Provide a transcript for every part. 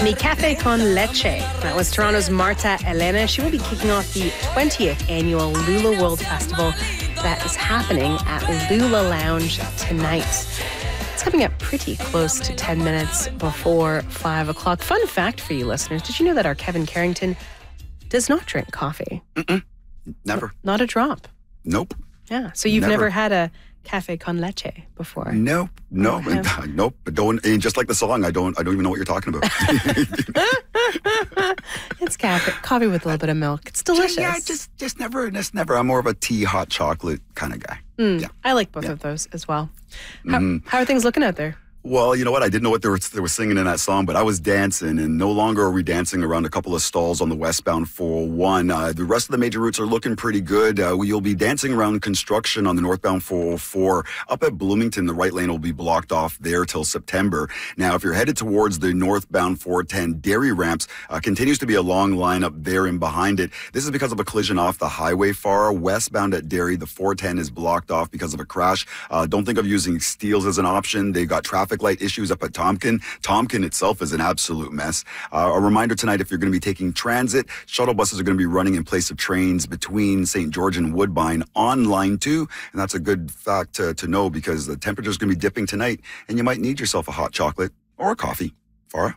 Mi Cafe con Leche. That was Toronto's Marta Elena. She will be kicking off the 20th annual Lula World Festival that is happening at Lula Lounge tonight. It's coming up pretty close to 10 minutes before 5 o'clock. Fun fact for you listeners, did you know that our Kevin Carrington does not drink coffee? Never. Not a drop. Nope. Yeah, so you've never had a Cafe con Leche before? Nope. But don't. And just like the song, I don't even know what you're talking about. It's coffee with a little bit of milk. It's delicious. Yeah, just never. I'm more of a tea, hot chocolate kind of guy. Yeah. I like both of those as well. How are things looking out there? Well, you know what? I didn't know what they were singing in that song, but I was dancing, and no longer are we dancing around a couple of stalls on the westbound 401. The rest of the major routes are looking pretty good. You'll be dancing around construction on the northbound 404. Up at Bloomington, the right lane will be blocked off there till September. Now, if you're headed towards the northbound 410 Dairy ramps, continues to be a long line up there and behind it. This is because of a collision off the highway far westbound at Dairy. The 410 is blocked off because of a crash. Don't think of using Steeles as an option. They've got traffic light issues up at Tompkin. Tompkin itself is an absolute mess. A reminder tonight, if you're going to be taking transit, shuttle buses are going to be running in place of trains between St. George and Woodbine on Line 2. And that's a good fact to know because the temperature is going to be dipping tonight and you might need yourself a hot chocolate or a coffee. Farah?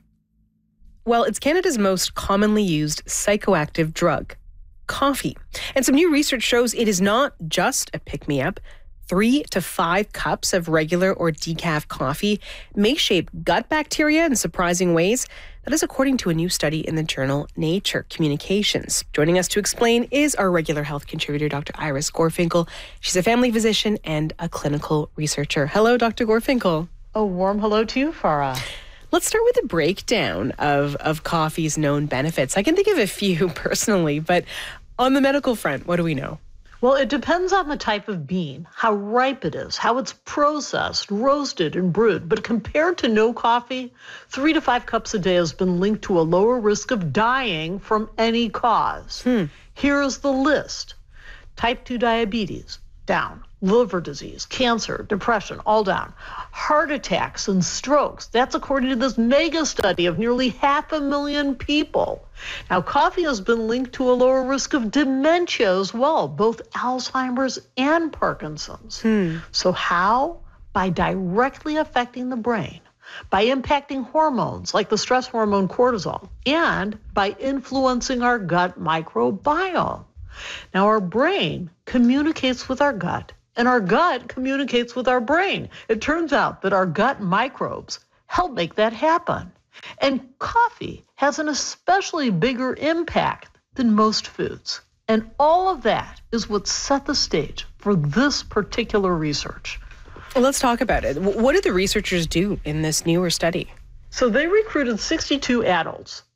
Well, it's Canada's most commonly used psychoactive drug, coffee. And some new research shows it is not just a pick-me-up. 3 to 5 cups of regular or decaf coffee may shape gut bacteria in surprising ways. That is according to a new study in the journal Nature Communications. Joining us to explain is our regular health contributor, Dr. Iris Gorfinkel. She's a family physician and a clinical researcher. Hello, Dr. Gorfinkel. A warm hello to you, Farah. Let's start with a breakdown of coffee's known benefits. I can think of a few personally, but on the medical front, what do we know? Well, it depends on the type of bean, how ripe it is, how it's processed, roasted, and brewed. But compared to no coffee, 3 to 5 cups a day has been linked to a lower risk of dying from any cause. Here's the list. Type 2 diabetes, down. Liver disease, cancer, depression, all down. Heart attacks and strokes, that's according to this mega study of nearly 500,000 people. Now, coffee has been linked to a lower risk of dementia as well, both Alzheimer's and Parkinson's. So how? By directly affecting the brain, by impacting hormones like the stress hormone cortisol, and by influencing our gut microbiome. Now, our brain communicates with our gut, and our gut communicates with our brain. It turns out that our gut microbes help make that happen. And coffee has an especially bigger impact than most foods. And all of that is what set the stage for this particular research. Well, let's talk about it. What did the researchers do in this newer study? So they recruited 62 adults.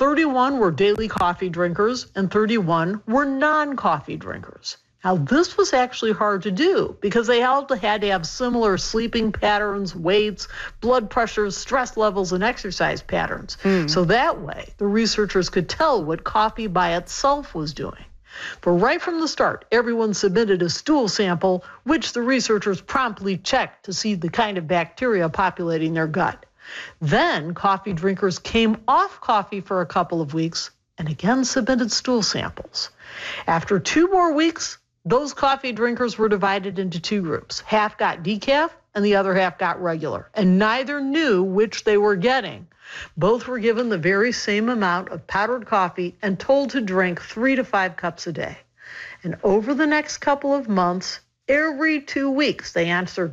31 were daily coffee drinkers and 31 were non-coffee drinkers. Now, this was actually hard to do because they all had to have similar sleeping patterns, weights, blood pressures, stress levels, and exercise patterns. So that way, the researchers could tell what coffee by itself was doing. But right from the start, everyone submitted a stool sample, which the researchers promptly checked to see the kind of bacteria populating their gut. Then coffee drinkers came off coffee for a couple of weeks and again submitted stool samples. After 2 more weeks, those coffee drinkers were divided into 2 groups. Half got decaf and the other half got regular, and neither knew which they were getting. Both were given the very same amount of powdered coffee and told to drink 3 to 5 cups a day. And over the next couple of months, every 2 weeks, they answered